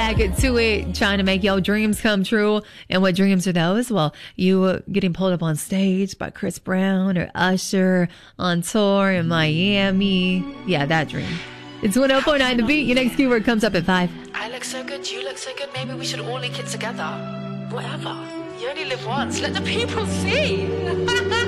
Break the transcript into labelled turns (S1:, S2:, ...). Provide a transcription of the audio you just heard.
S1: back to it, trying to make your dreams come true. And what dreams are those? Well, you getting pulled up on stage by Chris Brown or Usher on tour in Miami. Yeah, that dream. It's 104.9 The Beat. Your next keyword comes up at 5.
S2: I look so good, you look so good. Maybe we should all link it together. Whatever. You only live once. Let the people see.